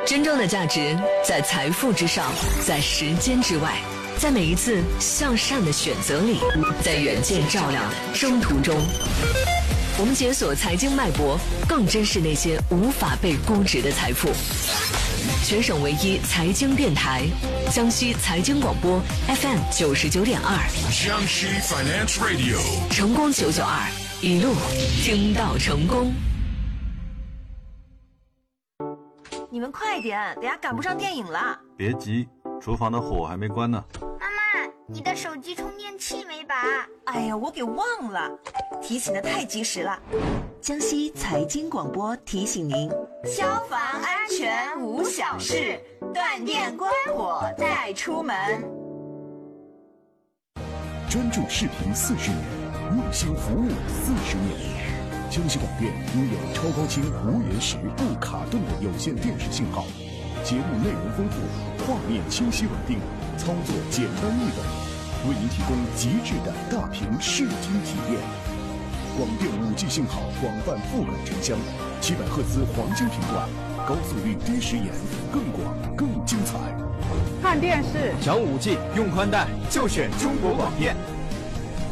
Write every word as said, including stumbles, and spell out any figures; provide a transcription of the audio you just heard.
真正的价值在财富之上，在时间之外，在每一次向善的选择里，在远见照亮的征途中。我们解锁财经脉搏，更珍视那些无法被估值的财富。全省唯一财经电台，江西财经广播 F M 九十九点二， 江西 Finance Radio， 成功九九二，一路听到成功。 你们快点，等下赶不上电影了。 别急，厨房的火还没关呢。 妈妈，你的手机充电器没拔？ 哎呀，我给忘了，提醒的太及时了。 江西财经广播提醒您： 消防安全无小事，断电关火再出门。 专注视频四十年，用心服务四十年。江西广电拥有超高清、无延时、不卡顿的有线电视信号，节目内容丰富，画面清晰稳定，操作简单易懂，为您提供极致的大屏视听体验。广电五 G 信号广泛覆盖城乡，七百赫兹黄金频段，高速率低时延，更广更精彩。 看电视想五 G 用宽带就选中国广电。